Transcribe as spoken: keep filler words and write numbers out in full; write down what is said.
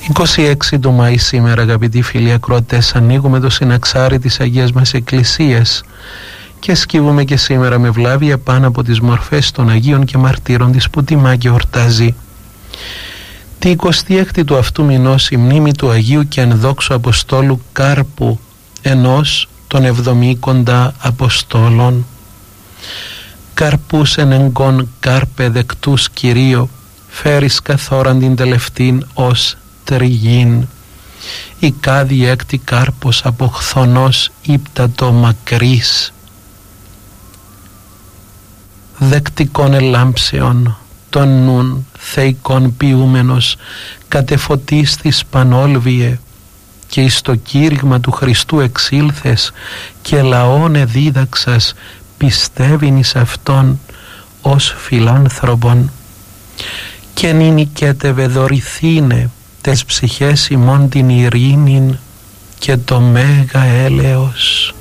είκοσι έξι του Μάη σήμερα, αγαπητοί φίλοι ακροατές, ανοίγουμε το συναξάρι της Αγίας μας Εκκλησίας και σκύβουμε και σήμερα με βλάβη πάνω από τις μορφές των Αγίων και Μαρτύρων της που τιμά και ορτάζει. Τη εικοστή έκτη του αυτού μηνός η μνήμη του Αγίου και ενδόξου Αποστόλου Κάρπου, ενός των εβδομήκοντα Αποστόλων. Καρπούς εν εγκόν Κάρπε δεκτούς Κυρίω, φέρεις καθόραν την τελευτήν ως τριγήν. Η κάδη έκτη Κάρπος από χθονός ύπτατο μακρύς. Δεκτικών ελάμψεων των νουν θεϊκών ποιούμενος, κατεφωτής της πανόλβιε, και εις το κήρυγμα του Χριστού εξήλθες και λαόν εδίδαξας, πιστεύειν εις Αυτόν ως φιλάνθρωπον. Και νυνικέτευε δωρηθήνε τες ψυχές ημών την ειρήνην και το μέγα έλεος.